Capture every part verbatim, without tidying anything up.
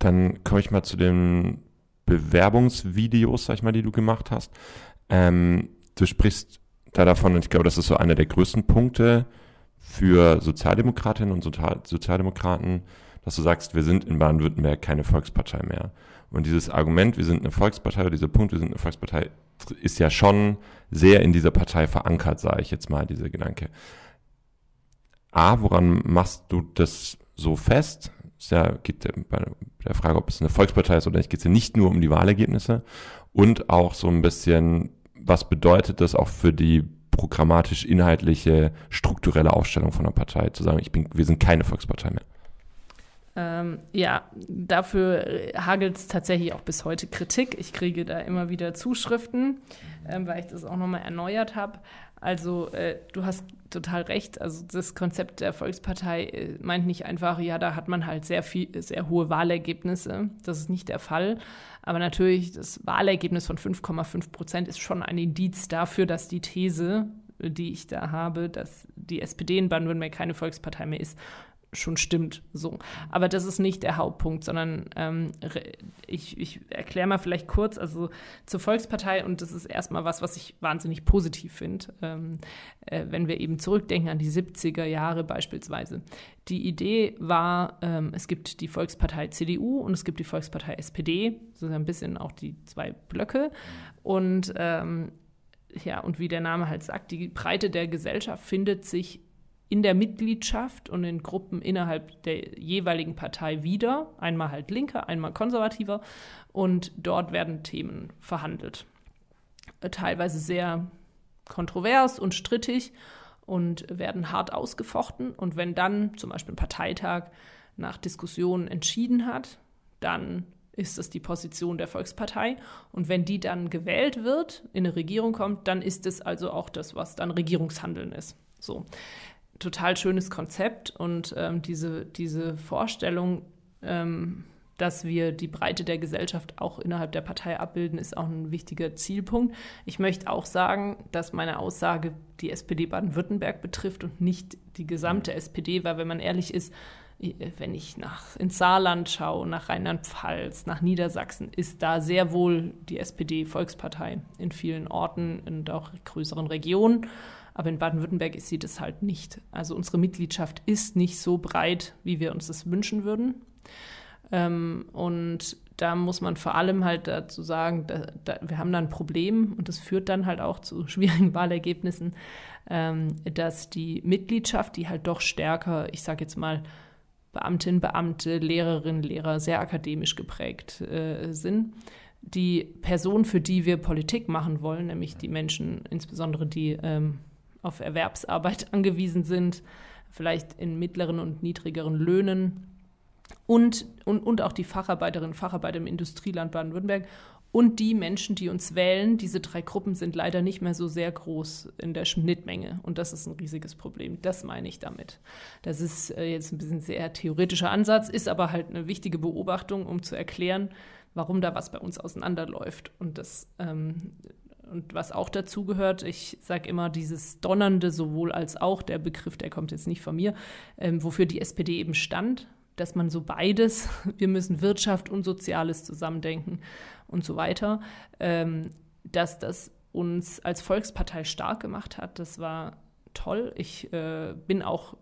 Dann komme ich mal zu den Bewerbungsvideos, sag ich mal, die du gemacht hast. Ähm, du sprichst da davon, und ich glaube, das ist so einer der größten Punkte für Sozialdemokratinnen und Sozial- Sozialdemokraten, dass du sagst, wir sind in Baden-Württemberg keine Volkspartei mehr. Und dieses Argument, wir sind eine Volkspartei, oder dieser Punkt, wir sind eine Volkspartei, ist ja schon sehr in dieser Partei verankert, sage ich jetzt mal, dieser Gedanke. A, woran machst du das so fest? Es ja, geht bei der Frage, ob es eine Volkspartei ist oder nicht, geht es ja nicht nur um die Wahlergebnisse und auch so ein bisschen, was bedeutet das auch für die programmatisch-inhaltliche, strukturelle Aufstellung von einer Partei, zu sagen, ich bin, wir sind keine Volkspartei mehr. Ähm, ja, dafür hagelt es tatsächlich auch bis heute Kritik. Ich kriege da immer wieder Zuschriften, ähm, weil ich das auch nochmal erneuert habe. Also äh, du hast total recht. Also das Konzept der Volkspartei äh, meint nicht einfach, ja, da hat man halt sehr viel, sehr hohe Wahlergebnisse. Das ist nicht der Fall. Aber natürlich, das Wahlergebnis von fünf Komma fünf Prozent ist schon ein Indiz dafür, dass die These, die ich da habe, dass die S P D in Baden-Württemberg keine Volkspartei mehr ist, schon stimmt. So. Aber das ist nicht der Hauptpunkt, sondern ähm, ich, ich erkläre mal vielleicht kurz, also zur Volkspartei, und das ist erstmal was, was ich wahnsinnig positiv finde, ähm, äh, wenn wir eben zurückdenken an die siebziger Jahre beispielsweise. Die Idee war, ähm, es gibt die Volkspartei C D U und es gibt die Volkspartei S P D, so ein bisschen auch die zwei Blöcke, und ähm, ja, und wie der Name halt sagt, die Breite der Gesellschaft findet sich in der Mitgliedschaft und in Gruppen innerhalb der jeweiligen Partei wieder, einmal halt linker, einmal konservativer, und dort werden Themen verhandelt. Teilweise sehr kontrovers und strittig und werden hart ausgefochten, und wenn dann zum Beispiel ein Parteitag nach Diskussionen entschieden hat, dann ist das die Position der Volkspartei, und wenn die dann gewählt wird, in eine Regierung kommt, dann ist es also auch das, was dann Regierungshandeln ist. So. Total schönes Konzept, und ähm, diese, diese Vorstellung, ähm, dass wir die Breite der Gesellschaft auch innerhalb der Partei abbilden, ist auch ein wichtiger Zielpunkt. Ich möchte auch sagen, dass meine Aussage die S P D Baden-Württemberg betrifft und nicht die gesamte S P D, weil, wenn man ehrlich ist, wenn ich nach, ins Saarland schaue, nach Rheinland-Pfalz, nach Niedersachsen, ist da sehr wohl die S P D Volkspartei in vielen Orten und auch größeren Regionen. Aber in Baden-Württemberg ist sie das halt nicht. Also unsere Mitgliedschaft ist nicht so breit, wie wir uns das wünschen würden. Ähm, und da muss man vor allem halt dazu sagen, da, da, wir haben da ein Problem, und das führt dann halt auch zu schwierigen Wahlergebnissen, ähm, dass die Mitgliedschaft, die halt doch stärker, ich sage jetzt mal, Beamtinnen, Beamte, Lehrerinnen, Lehrer, sehr akademisch geprägt äh, sind, die Personen, für die wir Politik machen wollen, nämlich die Menschen, insbesondere die ähm, auf Erwerbsarbeit angewiesen sind, vielleicht in mittleren und niedrigeren Löhnen, und, und, und auch die Facharbeiterinnen und Facharbeiter im Industrieland Baden-Württemberg und die Menschen, die uns wählen. Diese drei Gruppen sind leider nicht mehr so sehr groß in der Schnittmenge, und das ist ein riesiges Problem. Das meine ich damit. Das ist äh, jetzt ein bisschen sehr theoretischer Ansatz, ist aber halt eine wichtige Beobachtung, um zu erklären, warum da was bei uns auseinanderläuft. Und das ähm, Und was auch dazu gehört, ich sage immer, dieses Donnernde sowohl als auch, der Begriff, der kommt jetzt nicht von mir, ähm, wofür die S P D eben stand, dass man so beides, wir müssen Wirtschaft und Soziales zusammendenken und so weiter, ähm, dass das uns als Volkspartei stark gemacht hat. Das war toll. Ich äh, bin auch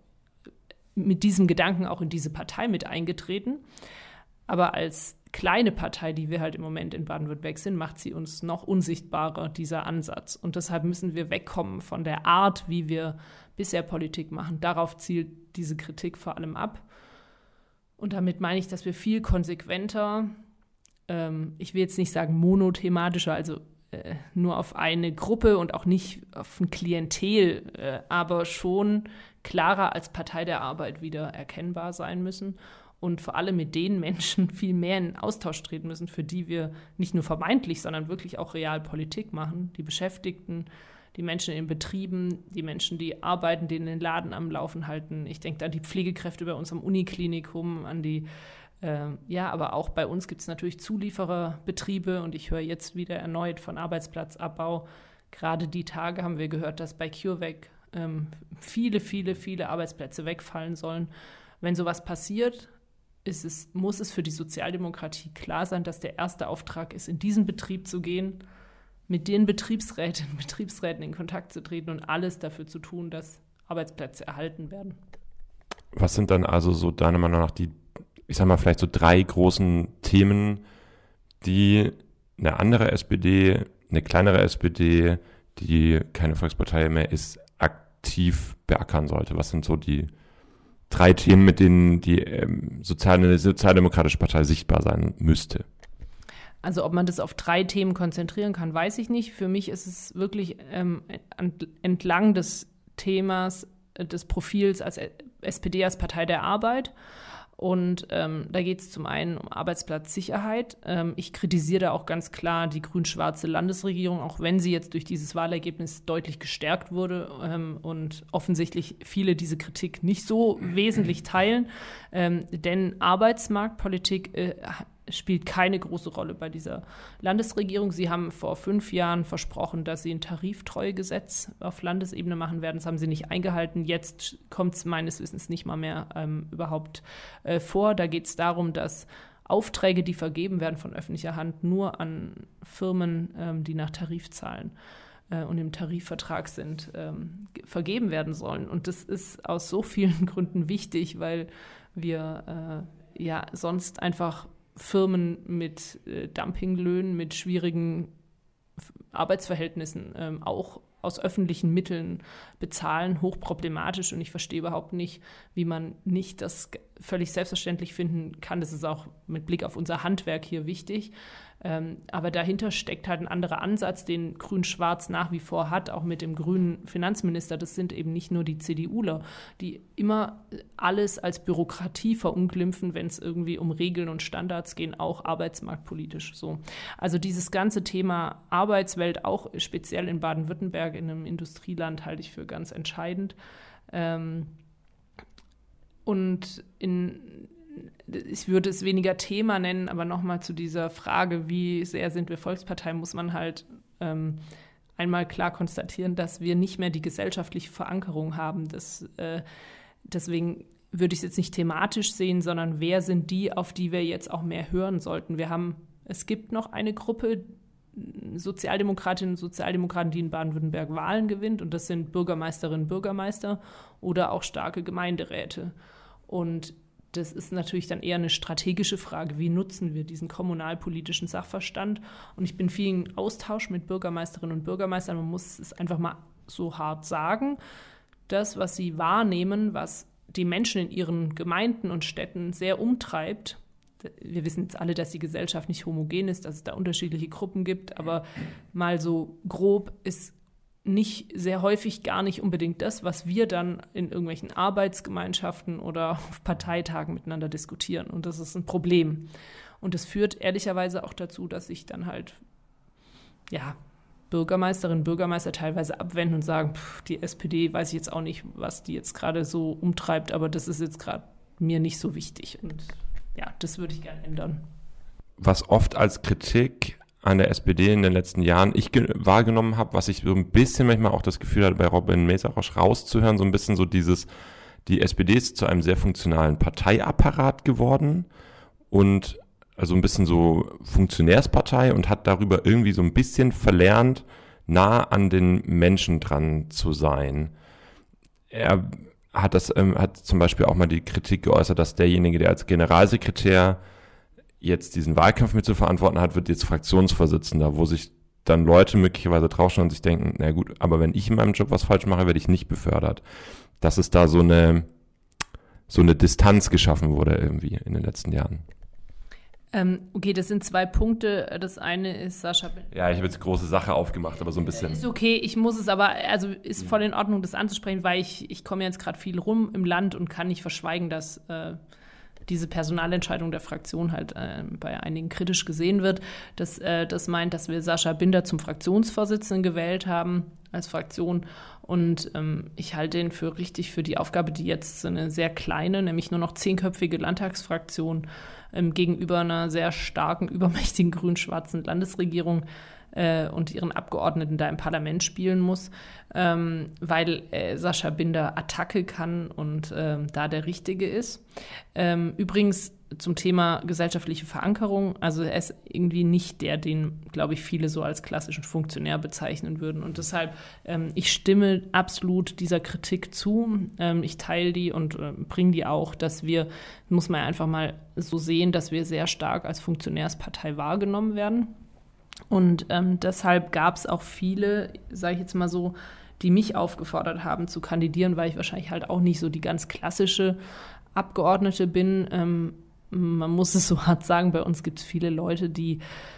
mit diesem Gedanken auch in diese Partei mit eingetreten. Aber als kleine Partei, die wir halt im Moment in Baden-Württemberg sind, macht sie uns noch unsichtbarer, dieser Ansatz. Und deshalb müssen wir wegkommen von der Art, wie wir bisher Politik machen. Darauf zielt diese Kritik vor allem ab. Und damit meine ich, dass wir viel konsequenter, ähm, ich will jetzt nicht sagen monothematischer, also äh, nur auf eine Gruppe und auch nicht auf ein Klientel, äh, aber schon klarer als Partei der Arbeit wieder erkennbar sein müssen. Und vor allem mit den Menschen viel mehr in Austausch treten müssen, für die wir nicht nur vermeintlich, sondern wirklich auch real Politik machen. Die Beschäftigten, die Menschen in Betrieben, die Menschen, die arbeiten, die den Laden am Laufen halten. Ich denke da an die Pflegekräfte bei uns am Uniklinikum, an die, äh, ja, aber auch bei uns gibt es natürlich Zuliefererbetriebe, und ich höre jetzt wieder erneut von Arbeitsplatzabbau. Gerade die Tage haben wir gehört, dass bei CureVac ähm, viele, viele, viele Arbeitsplätze wegfallen sollen. Wenn sowas passiert, ist es, muss es für die Sozialdemokratie klar sein, dass der erste Auftrag ist, in diesen Betrieb zu gehen, mit den Betriebsrätinnen und Betriebsräten in Kontakt zu treten und alles dafür zu tun, dass Arbeitsplätze erhalten werden. Was sind dann also so deiner Meinung nach die, ich sag mal, vielleicht so drei großen Themen, die eine andere S P D, eine kleinere S P D, die keine Volkspartei mehr ist, aktiv beackern sollte? Was sind so die drei Themen, mit denen die ähm, Sozial- eine sozialdemokratische Partei sichtbar sein müsste? Also ob man das auf drei Themen konzentrieren kann, weiß ich nicht. Für mich ist es wirklich ähm, entlang des Themas, äh, des Profils als S P D, als Partei der Arbeit. Und ähm, da geht es zum einen um Arbeitsplatzsicherheit. Ähm, ich kritisiere da auch ganz klar die grün-schwarze Landesregierung, auch wenn sie jetzt durch dieses Wahlergebnis deutlich gestärkt wurde ähm, und offensichtlich viele diese Kritik nicht so wesentlich teilen. Ähm, denn Arbeitsmarktpolitik äh, spielt keine große Rolle bei dieser Landesregierung. Sie haben vor fünf Jahren versprochen, dass sie ein Tariftreuegesetz auf Landesebene machen werden. Das haben sie nicht eingehalten. Jetzt kommt es meines Wissens nicht mal mehr ähm, überhaupt äh, vor. Da geht es darum, dass Aufträge, die vergeben werden von öffentlicher Hand, nur an Firmen, ähm, die nach Tarif zahlen äh, und im Tarifvertrag sind, ähm, vergeben werden sollen. Und das ist aus so vielen Gründen wichtig, weil wir äh, ja sonst einfach Firmen mit äh, Dumpinglöhnen, mit schwierigen Arbeitsverhältnissen ähm, auch aus öffentlichen Mitteln bezahlen, hochproblematisch. Und ich verstehe überhaupt nicht, wie man nicht das völlig selbstverständlich finden kann. Das ist auch mit Blick auf unser Handwerk hier wichtig. Ähm, aber dahinter steckt halt ein anderer Ansatz, den Grün-Schwarz nach wie vor hat, auch mit dem grünen Finanzminister. Das sind eben nicht nur die CDUler, die immer alles als Bürokratie verunglimpfen, wenn es irgendwie um Regeln und Standards gehen, auch arbeitsmarktpolitisch so. Also dieses ganze Thema Arbeitswelt, auch speziell in Baden-Württemberg, in einem Industrieland, halte ich für ganz entscheidend. Ähm, und in Ich würde es weniger Thema nennen, aber nochmal zu dieser Frage, wie sehr sind wir Volkspartei, muss man halt ähm, einmal klar konstatieren, dass wir nicht mehr die gesellschaftliche Verankerung haben. Das, äh, deswegen würde ich es jetzt nicht thematisch sehen, sondern wer sind die, auf die wir jetzt auch mehr hören sollten. Wir haben, es gibt noch eine Gruppe Sozialdemokratinnen und Sozialdemokraten, die in Baden-Württemberg Wahlen gewinnt, und das sind Bürgermeisterinnen und Bürgermeister oder auch starke Gemeinderäte. Und das ist natürlich dann eher eine strategische Frage, wie nutzen wir diesen kommunalpolitischen Sachverstand? Und ich bin viel in Austausch mit Bürgermeisterinnen und Bürgermeistern. Man muss es einfach mal so hart sagen. Das, was sie wahrnehmen, was die Menschen in ihren Gemeinden und Städten sehr umtreibt, wir wissen jetzt alle, dass die Gesellschaft nicht homogen ist, dass es da unterschiedliche Gruppen gibt, aber mal so grob ist nicht sehr häufig gar nicht unbedingt das, was wir dann in irgendwelchen Arbeitsgemeinschaften oder auf Parteitagen miteinander diskutieren. Und das ist ein Problem. Und das führt ehrlicherweise auch dazu, dass sich dann halt ja, Bürgermeisterinnen und Bürgermeister teilweise abwenden und sagen, pff, die S P D, weiß ich jetzt auch nicht, was die jetzt gerade so umtreibt, aber das ist jetzt gerade mir nicht so wichtig. Und ja, das würde ich gerne ändern. Was oft als Kritik an der S P D in den letzten Jahren ich ge- wahrgenommen habe, was ich so ein bisschen manchmal auch das Gefühl hatte, bei Robin Mesarosch rauszuhören, so ein bisschen so dieses, die S P D ist zu einem sehr funktionalen Parteiapparat geworden und also ein bisschen so Funktionärspartei und hat darüber irgendwie so ein bisschen verlernt, nah an den Menschen dran zu sein. Er hat das, ähm, hat zum Beispiel auch mal die Kritik geäußert, dass derjenige, der als Generalsekretär jetzt diesen Wahlkampf mit zu verantworten hat, wird jetzt Fraktionsvorsitzender, wo sich dann Leute möglicherweise drausschauen und sich denken, na gut, aber wenn ich in meinem Job was falsch mache, werde ich nicht befördert. Dass es da so eine, so eine Distanz geschaffen wurde irgendwie in den letzten Jahren. Ähm, okay, das sind zwei Punkte. Das eine ist Sascha Binder. Ja, ich habe jetzt große Sache aufgemacht, aber so ein bisschen. Ist okay, ich muss es aber, also ist voll in Ordnung, das anzusprechen, weil ich, ich komme jetzt gerade viel rum im Land und kann nicht verschweigen, dass äh, diese Personalentscheidung der Fraktion halt äh, bei einigen kritisch gesehen wird. Das, äh, das meint, dass wir Sascha Binder zum Fraktionsvorsitzenden gewählt haben als Fraktion. Und ähm, ich halte ihn für richtig für die Aufgabe, die jetzt so eine sehr kleine, nämlich nur noch zehnköpfige Landtagsfraktion ähm, gegenüber einer sehr starken, übermächtigen grün-schwarzen Landesregierung äh, und ihren Abgeordneten da im Parlament spielen muss, ähm, weil äh, Sascha Binder Attacke kann und äh, da der Richtige ist. Ähm, übrigens zum Thema gesellschaftliche Verankerung, also er ist irgendwie nicht der, den, glaube ich, viele so als klassischen Funktionär bezeichnen würden. Und deshalb, ähm, ich stimme absolut dieser Kritik zu. Ähm, ich teile die und äh, bringe die auch, dass wir, muss man einfach mal so sehen, dass wir sehr stark als Funktionärspartei wahrgenommen werden. Und ähm, deshalb gab es auch viele, sage ich jetzt mal so, die mich aufgefordert haben zu kandidieren, weil ich wahrscheinlich halt auch nicht so die ganz klassische Abgeordnete bin. Ähm, man muss es so hart sagen, bei uns gibt es viele Leute, die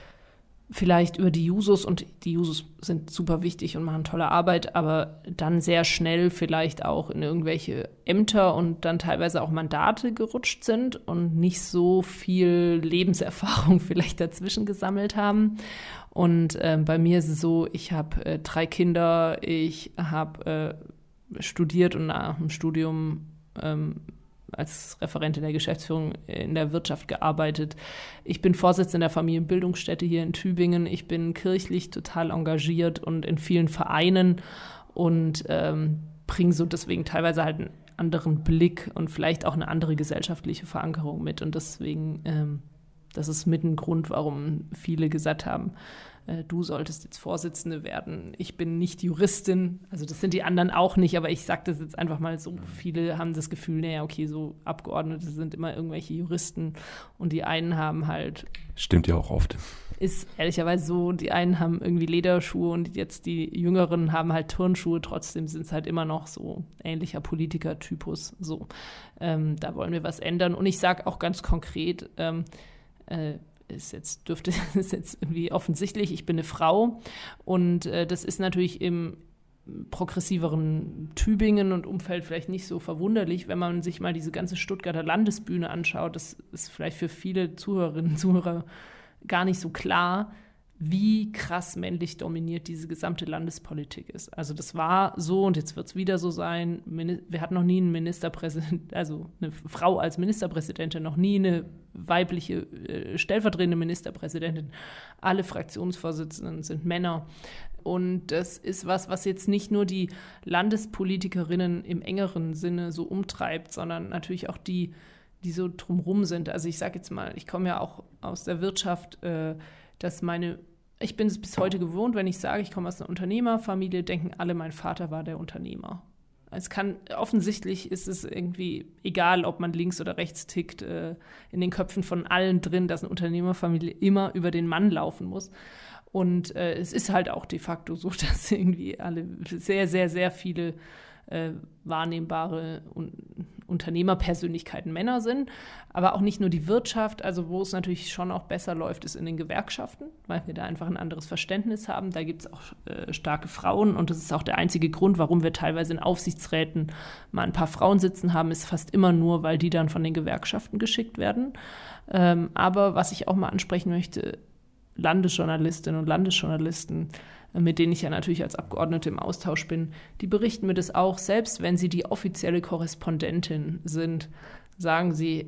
vielleicht über die Jusos, und die Jusos sind super wichtig und machen tolle Arbeit, aber dann sehr schnell vielleicht auch in irgendwelche Ämter und dann teilweise auch Mandate gerutscht sind und nicht so viel Lebenserfahrung vielleicht dazwischen gesammelt haben. Und äh, bei mir ist es so, ich habe äh, drei Kinder, ich habe äh, studiert und nach dem Studium ähm, als Referentin der Geschäftsführung in der Wirtschaft gearbeitet. Ich bin Vorsitzende der Familienbildungsstätte hier in Tübingen. Ich bin kirchlich total engagiert und in vielen Vereinen und ähm, bringe so deswegen teilweise halt einen anderen Blick und vielleicht auch eine andere gesellschaftliche Verankerung mit. Und deswegen, ähm, das ist mit ein Grund, warum viele gesagt haben, du solltest jetzt Vorsitzende werden. Ich bin nicht Juristin, also das sind die anderen auch nicht, aber ich sage das jetzt einfach mal so, viele haben das Gefühl, naja, okay, so Abgeordnete sind immer irgendwelche Juristen und die einen haben halt... Stimmt ja auch oft. Ist ehrlicherweise so, die einen haben irgendwie Lederschuhe und jetzt die Jüngeren haben halt Turnschuhe, trotzdem sind es halt immer noch so ähnlicher Politikertypus. So, ähm, da wollen wir was ändern und ich sage auch ganz konkret, ähm, äh, ist jetzt, dürfte, ist jetzt irgendwie offensichtlich, ich bin eine Frau und äh, das ist natürlich im progressiveren Tübingen und Umfeld vielleicht nicht so verwunderlich, wenn man sich mal diese ganze Stuttgarter Landesbühne anschaut. Das ist vielleicht für viele Zuhörerinnen und Zuhörer gar nicht so klar, wie krass männlich dominiert diese gesamte Landespolitik ist. Also das war so und jetzt wird es wieder so sein. Wir hatten noch nie einen Ministerpräsident, also eine Frau als Ministerpräsidentin, noch nie eine weibliche äh, stellvertretende Ministerpräsidentin. Alle Fraktionsvorsitzenden sind Männer. Und das ist was, was jetzt nicht nur die Landespolitikerinnen im engeren Sinne so umtreibt, sondern natürlich auch die, die so drumrum sind. Also ich sage jetzt mal, ich komme ja auch aus der Wirtschaft, äh, dass meine, ich bin es bis heute gewohnt, wenn ich sage, ich komme aus einer Unternehmerfamilie, denken alle, mein Vater war der Unternehmer. Es kann, offensichtlich ist es irgendwie egal, ob man links oder rechts tickt, äh, in den Köpfen von allen drin, dass eine Unternehmerfamilie immer über den Mann laufen muss. Und äh, es ist halt auch de facto so, dass irgendwie alle sehr, sehr, sehr viele äh, wahrnehmbare Un- Unternehmerpersönlichkeiten Männer sind, aber auch nicht nur die Wirtschaft, also wo es natürlich schon auch besser läuft, ist in den Gewerkschaften, weil wir da einfach ein anderes Verständnis haben. Da gibt es auch äh, starke Frauen und das ist auch der einzige Grund, warum wir teilweise in Aufsichtsräten mal ein paar Frauen sitzen haben, ist fast immer nur, weil die dann von den Gewerkschaften geschickt werden. Ähm, aber was ich auch mal ansprechen möchte, Landesjournalistinnen und Landesjournalisten, mit denen ich ja natürlich als Abgeordnete im Austausch bin, die berichten mir das auch, selbst wenn sie die offizielle Korrespondentin sind, sagen sie,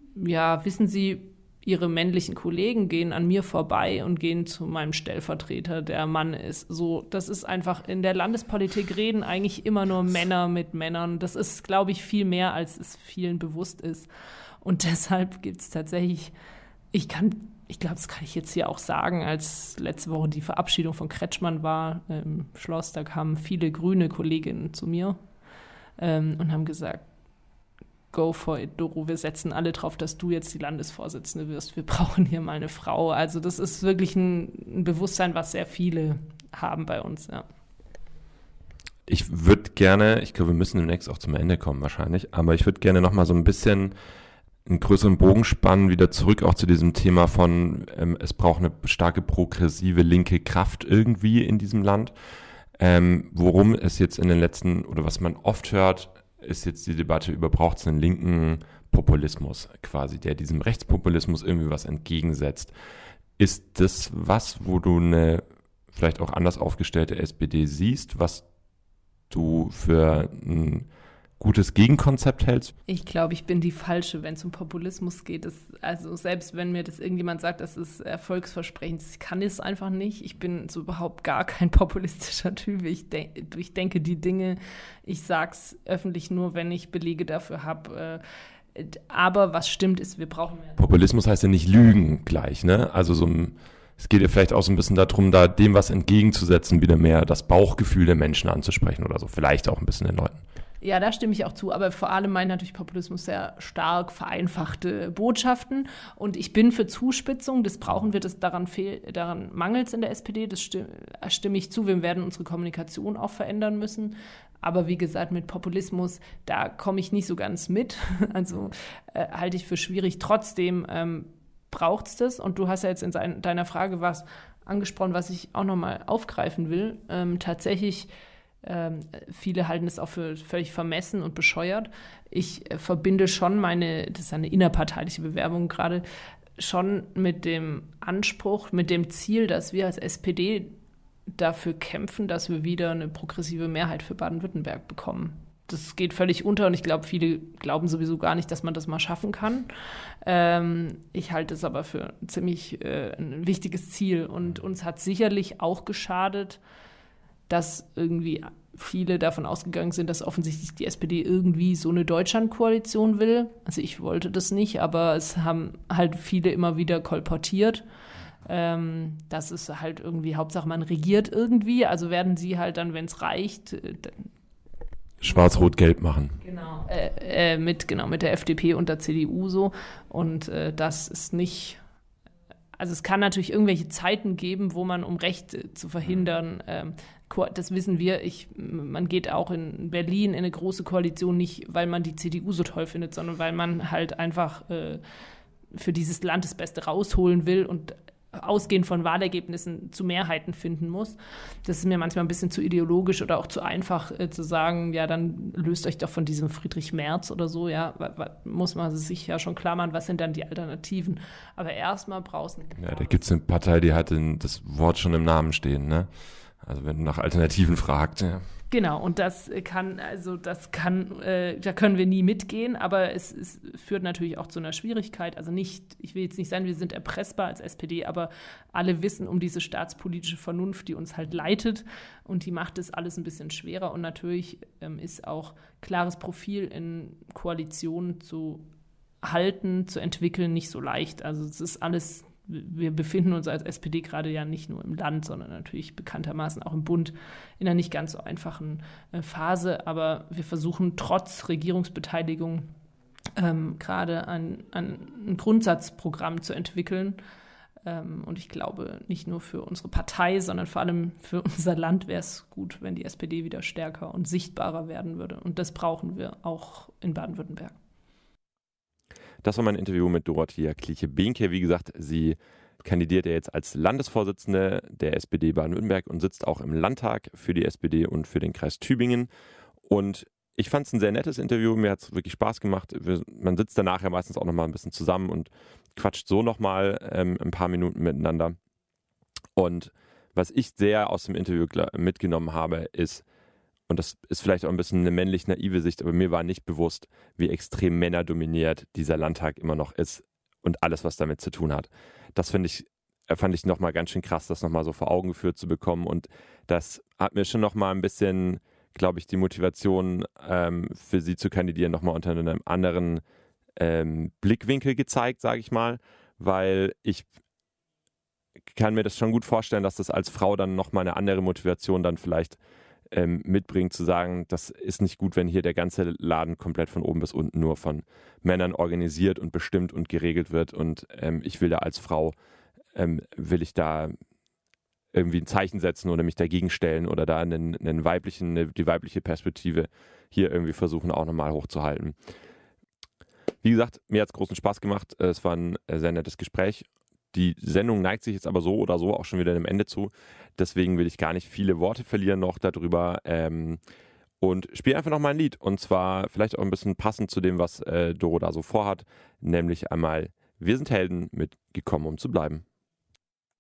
ja, wissen Sie, Ihre männlichen Kollegen gehen an mir vorbei und gehen zu meinem Stellvertreter, der Mann ist. So, das ist einfach, in der Landespolitik reden eigentlich immer nur Männer mit Männern. Das ist, glaube ich, viel mehr, als es vielen bewusst ist. Und deshalb gibt es tatsächlich, ich kann Ich glaube, das kann ich jetzt hier auch sagen, als letzte Woche die Verabschiedung von Kretschmann war im Schloss, da kamen viele grüne Kolleginnen zu mir ähm, und haben gesagt, go for it, Doro, wir setzen alle drauf, dass du jetzt die Landesvorsitzende wirst. Wir brauchen hier mal eine Frau. Also das ist wirklich ein, ein Bewusstsein, was sehr viele haben bei uns, ja. Ich würde gerne, ich glaube, wir müssen demnächst auch zum Ende kommen wahrscheinlich, aber ich würde gerne noch mal so ein bisschen einen größeren Bogen spannen, wieder zurück auch zu diesem Thema von, ähm, es braucht eine starke progressive linke Kraft irgendwie in diesem Land. Ähm, worum es jetzt in den letzten, oder was man oft hört, ist jetzt die Debatte über, braucht es einen linken Populismus quasi, der diesem Rechtspopulismus irgendwie was entgegensetzt. Ist das was, wo du eine vielleicht auch anders aufgestellte S P D siehst, was du für ein gutes Gegenkonzept hältst? Ich glaube, ich bin die Falsche, wenn es um Populismus geht. Das, also selbst wenn mir das irgendjemand sagt, das ist erfolgsversprechend, ich kann es einfach nicht. Ich bin so überhaupt gar kein populistischer Typ. Ich, de- ich denke die Dinge, ich sage es öffentlich nur, wenn ich Belege dafür habe. Aber was stimmt ist, wir brauchen mehr. Populismus heißt ja nicht lügen gleich, ne? Also so ein, es geht ja vielleicht auch so ein bisschen darum, da dem was entgegenzusetzen, wieder mehr das Bauchgefühl der Menschen anzusprechen oder so. Vielleicht auch ein bisschen den Leuten. Ja, da stimme ich auch zu, aber vor allem meint natürlich Populismus sehr stark vereinfachte Botschaften und ich bin für Zuspitzung, das brauchen wir, das daran, fehl, daran mangelt es in der S P D, das stimme, stimme ich zu, wir werden unsere Kommunikation auch verändern müssen, aber wie gesagt, mit Populismus, da komme ich nicht so ganz mit, also äh, halte ich für schwierig, trotzdem ähm, braucht es das und du hast ja jetzt in sein, deiner Frage was angesprochen, was ich auch nochmal aufgreifen will, ähm, tatsächlich. Ähm, viele halten es auch für völlig vermessen und bescheuert. Ich äh, verbinde schon meine, das ist eine innerparteiliche Bewerbung gerade, schon mit dem Anspruch, mit dem Ziel, dass wir als S P D dafür kämpfen, dass wir wieder eine progressive Mehrheit für Baden-Württemberg bekommen. Das geht völlig unter und ich glaube, viele glauben sowieso gar nicht, dass man das mal schaffen kann. Ähm, ich halte es aber für ein ziemlich äh, ein wichtiges Ziel und uns hat sicherlich auch geschadet, dass irgendwie viele davon ausgegangen sind, dass offensichtlich die S P D irgendwie so eine Deutschlandkoalition will. Also ich wollte das nicht, aber es haben halt viele immer wieder kolportiert. Ähm, das ist halt irgendwie, Hauptsache man regiert irgendwie, also werden sie halt dann, wenn es reicht, äh, Schwarz-Rot-Gelb machen. Genau, äh, äh, mit, genau, mit der F D P und der C D U so. Und äh, das ist nicht... Also es kann natürlich irgendwelche Zeiten geben, wo man, um Recht zu verhindern, ähm, das wissen wir, ich, man geht auch in Berlin in eine große Koalition nicht, weil man die C D U so toll findet, sondern weil man halt einfach äh, für dieses Land das Beste rausholen will und ausgehend von Wahlergebnissen zu Mehrheiten finden muss. Das ist mir manchmal ein bisschen zu ideologisch oder auch zu einfach äh, zu sagen, ja, dann löst euch doch von diesem Friedrich Merz oder so, ja, wa- wa- muss man sich ja schon klar machen, was sind dann die Alternativen. Aber erstmal brauchst du... Ja, da gibt es eine Partei, die hat den, das Wort schon im Namen stehen, ne? Also wenn du nach Alternativen fragst, ja. Genau, und das kann, also das kann, äh, da können wir nie mitgehen, aber es, es führt natürlich auch zu einer Schwierigkeit. Also nicht, ich will jetzt nicht sagen, wir sind erpressbar als S P D, aber alle wissen um diese staatspolitische Vernunft, die uns halt leitet und die macht es alles ein bisschen schwerer. Und natürlich ähm, ist auch klares Profil in Koalitionen zu halten, zu entwickeln, nicht so leicht. Also es ist alles... Wir befinden uns als S P D gerade ja nicht nur im Land, sondern natürlich bekanntermaßen auch im Bund in einer nicht ganz so einfachen äh, Phase. Aber wir versuchen trotz Regierungsbeteiligung ähm, gerade ein, ein, ein Grundsatzprogramm zu entwickeln. Ähm, und ich glaube, nicht nur für unsere Partei, sondern vor allem für unser Land wäre es gut, wenn die S P D wieder stärker und sichtbarer werden würde. Und das brauchen wir auch in Baden-Württemberg. Das war mein Interview mit Dorothea Kliche-Behnke. Wie gesagt, sie kandidiert ja jetzt als Landesvorsitzende der S P D Baden-Württemberg und sitzt auch im Landtag für die S P D und für den Kreis Tübingen. Und ich fand es ein sehr nettes Interview. Mir hat es wirklich Spaß gemacht. Wir, man sitzt danach ja meistens auch nochmal ein bisschen zusammen und quatscht so nochmal ähm, ein paar Minuten miteinander. Und was ich sehr aus dem Interview mitgenommen habe, ist, und das ist vielleicht auch ein bisschen eine männlich naive Sicht, aber mir war nicht bewusst, wie extrem männerdominiert dieser Landtag immer noch ist und alles, was damit zu tun hat. Das finde ich, fand ich nochmal ganz schön krass, das nochmal so vor Augen geführt zu bekommen. Und das hat mir schon nochmal ein bisschen, glaube ich, die Motivation ähm, für sie zu kandidieren nochmal unter einem anderen ähm, Blickwinkel gezeigt, sage ich mal, weil ich kann mir das schon gut vorstellen, dass das als Frau dann nochmal eine andere Motivation dann vielleicht Ähm, mitbringt, zu sagen, das ist nicht gut, wenn hier der ganze Laden komplett von oben bis unten nur von Männern organisiert und bestimmt und geregelt wird und ähm, ich will da als Frau, ähm, will ich da irgendwie ein Zeichen setzen oder mich dagegen stellen oder da einen, einen weiblichen, eine, die weibliche Perspektive hier irgendwie versuchen auch nochmal hochzuhalten. Wie gesagt, mir hat es großen Spaß gemacht, es war ein sehr nettes Gespräch. Die Sendung neigt sich jetzt aber so oder so auch schon wieder dem Ende zu. Deswegen will ich gar nicht viele Worte verlieren noch darüber ähm, und spiele einfach noch mal ein Lied. Und zwar vielleicht auch ein bisschen passend zu dem, was äh, Doro da so vorhat. Nämlich einmal Wir sind Helden mit Gekommen, um zu bleiben.